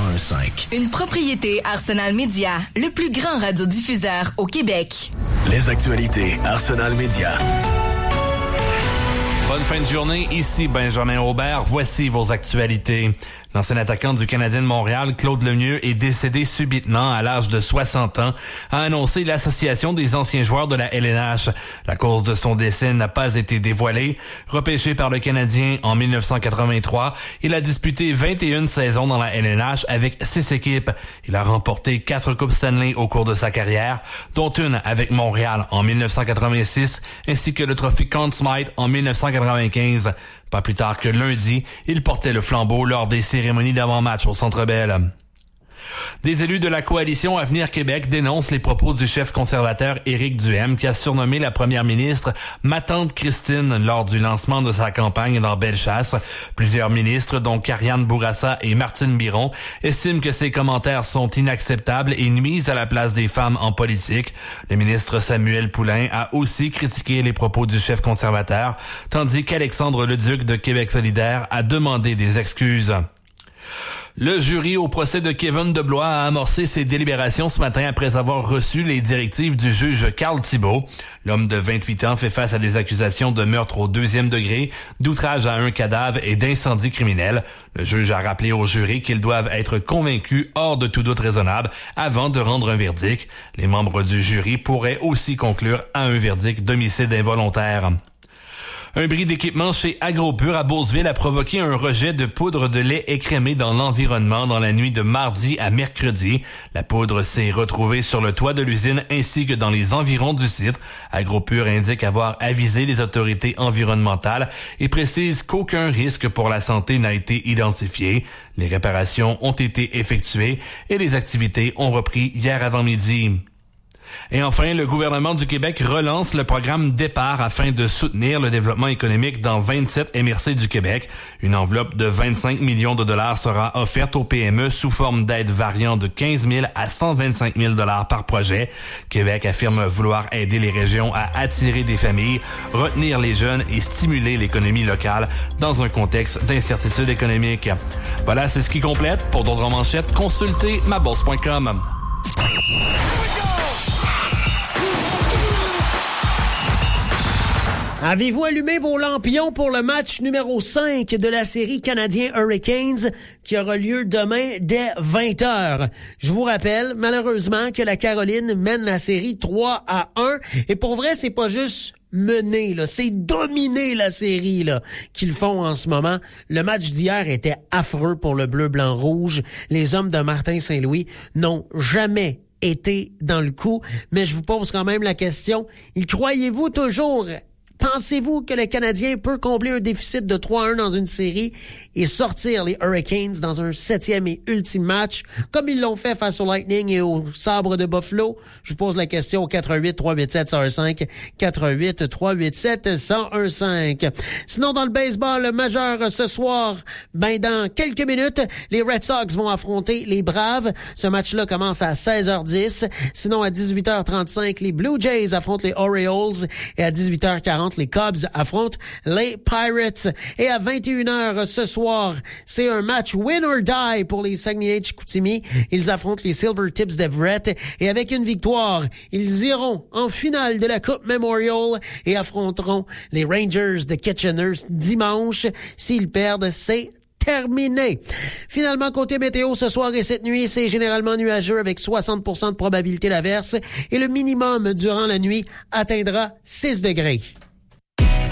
1015. Une propriété Arsenal Média, le plus grand radiodiffuseur au Québec. Les actualités Arsenal Média. Bonne fin de journée, ici Benjamin Aubert. Voici vos actualités. L'ancien attaquant du Canadien de Montréal, Claude Lemieux, est décédé subitement à l'âge de 60 ans, a annoncé l'Association des anciens joueurs de la LNH. La cause de son décès n'a pas été dévoilée. Repêché par le Canadien en 1983, il a disputé 21 saisons dans la LNH avec 6 équipes. Il a remporté 4 Coupes Stanley au cours de sa carrière, dont une avec Montréal en 1986, ainsi que le trophée Conn Smythe en 1995. Pas plus tard que lundi, il portait le flambeau lors des cérémonies d'avant-match au Centre Bell. Des élus de la coalition Avenir Québec dénoncent les propos du chef conservateur Éric Duhaime qui a surnommé la première ministre « Ma tante Christine » lors du lancement de sa campagne dans Bellechasse. Plusieurs ministres, dont Karianne Bourassa et Martine Biron, estiment que ces commentaires sont inacceptables et nuisent à la place des femmes en politique. Le ministre Samuel Poulin a aussi critiqué les propos du chef conservateur, tandis qu'Alexandre Leduc de Québec solidaire a demandé des excuses. Le jury au procès de Kevin Deblois a amorcé ses délibérations ce matin après avoir reçu les directives du juge Carl Thibault. L'homme de 28 ans fait face à des accusations de meurtre au 2e degré, d'outrage à un cadavre et d'incendie criminel. Le juge a rappelé au jury qu'ils doivent être convaincus hors de tout doute raisonnable avant de rendre un verdict. Les membres du jury pourraient aussi conclure à un verdict d'homicide involontaire. Un bris d'équipement chez AgroPure à Beauceville a provoqué un rejet de poudre de lait écrémé dans l'environnement dans la nuit de mardi à mercredi. La poudre s'est retrouvée sur le toit de l'usine ainsi que dans les environs du site. AgroPure indique avoir avisé les autorités environnementales et précise qu'aucun risque pour la santé n'a été identifié. Les réparations ont été effectuées et les activités ont repris hier avant-midi. Et enfin, le gouvernement du Québec relance le programme Départ afin de soutenir le développement économique dans 27 MRC du Québec. Une enveloppe de 25 millions de dollars sera offerte aux PME sous forme d'aide variant de 15 000 à 125 000 dollars par projet. Québec affirme vouloir aider les régions à attirer des familles, retenir les jeunes et stimuler l'économie locale dans un contexte d'incertitude économique. Voilà, c'est ce qui complète. Pour d'autres manchettes, consultez mabourse.com. Avez-vous allumé vos lampions pour le match numéro 5 de la série Canadien Hurricanes qui aura lieu demain dès 20h? Je vous rappelle, malheureusement, que la Caroline mène la série 3-1. Et pour vrai, c'est pas juste mener, là, c'est dominer la série là qu'ils font en ce moment. Le match d'hier était affreux pour le bleu, blanc, rouge. Les hommes de Martin Saint-Louis n'ont jamais été dans le coup. Mais je vous pose quand même la question, y croyez-vous toujours? Pensez-vous que le Canadien peut combler un déficit de 3-1 dans une série et sortir les Hurricanes dans un 7e et ultime match, comme ils l'ont fait face au Lightning et au Sabre de Buffalo? Je vous pose la question au 88-387-1015, 88-387-1015. Sinon, dans le baseball majeur ce soir, dans quelques minutes, les Red Sox vont affronter les Braves. Ce match-là commence à 16h10. Sinon, à 18h35, les Blue Jays affrontent les Orioles et à 18h40, les Cubs affrontent les Pirates. Et à 21h ce soir, c'est un match win or die pour les Saguenay-Chicoutimi. Ils affrontent les Silvertips d'Everett et avec une victoire, ils iront en finale de la Coupe Memorial et affronteront les Rangers de Kitchener dimanche. S'ils perdent, c'est terminé. Finalement, côté météo, ce soir et cette nuit, c'est généralement nuageux avec 60% de probabilité d'averse et le minimum durant la nuit atteindra 6 degrés.